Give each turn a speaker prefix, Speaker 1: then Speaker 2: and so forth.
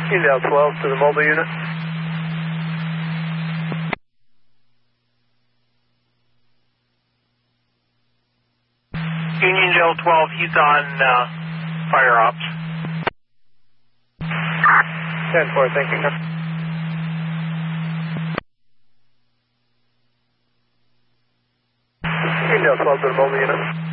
Speaker 1: Union 12 to the mobile unit.
Speaker 2: Union Joe 12, he's on fire ops.
Speaker 1: 10-4, thank you, sir. Union 12 to the mobile unit.